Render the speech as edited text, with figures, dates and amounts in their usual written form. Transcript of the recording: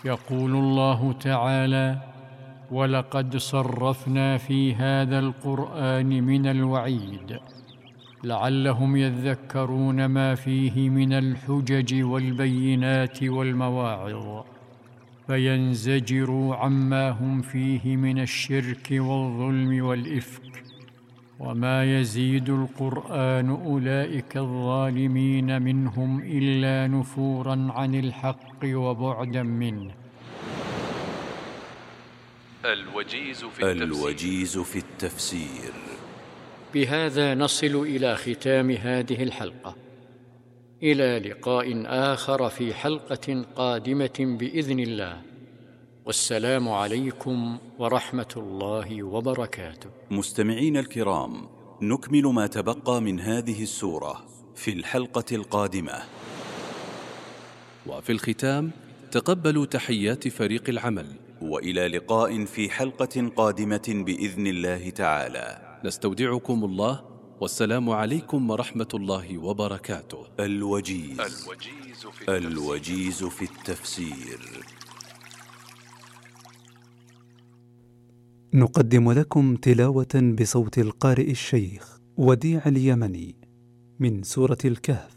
يقول الله تعالى: ولقد صرفنا في هذا القرآن من الوعيد لعلهم يذكرون ما فيه من الحجج والبينات والمواعظ فينزجروا عما هم فيه من الشرك والظلم والإفك. وما يزيد القرآن أولئك الظالمين منهم إلا نفورا عن الحق وبعدا منه. الوجيز في التفسير. بهذا نصل إلى ختام هذه الحلقة. إلى لقاء آخر في حلقة قادمة بإذن الله، والسلام عليكم ورحمة الله وبركاته. مستمعين الكرام، نكمل ما تبقى من هذه السورة في الحلقة القادمة. وفي الختام تقبلوا تحيات فريق العمل، وإلى لقاء في حلقة قادمة بإذن الله تعالى. نستودعكم الله، والسلام عليكم ورحمة الله وبركاته. الوجيز في التفسير. نقدم لكم تلاوة بصوت القارئ الشيخ وديع اليمني من سورة الكهف.